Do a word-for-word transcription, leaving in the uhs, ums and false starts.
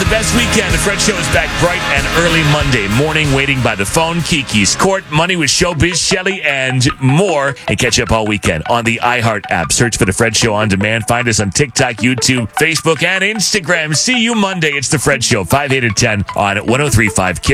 best weekend. The Fred Show is back bright and early Monday morning, waiting by the phone. Kiki's Court, Money with Showbiz, Shelley, and more. And catch up all weekend on the iHeart app. Search for The Fred Show on demand. Find us on TikTok, YouTube, Facebook, and Instagram. See you Monday. It's The Fred Show, five, eight, and ten on one oh three point five